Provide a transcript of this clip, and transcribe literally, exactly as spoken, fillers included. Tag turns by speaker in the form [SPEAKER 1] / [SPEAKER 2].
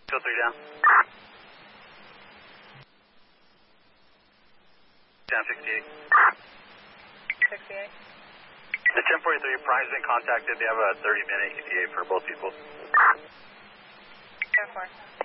[SPEAKER 1] Field three down. Down sixty-eight.
[SPEAKER 2] sixty-eight.
[SPEAKER 1] The ten forty-three Prime's been contacted. They have a thirty minute E T A for both people.
[SPEAKER 2] ten four.